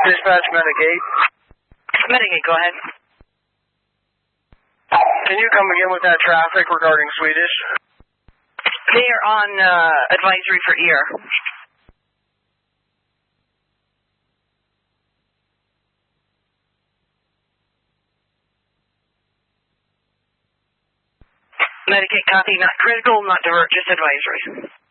Dispatch Medigate. Medigate, go ahead. Can you come again with that traffic regarding Swedish? They are on advisory for ear. Medigate copy, not critical, not divert, just advisory.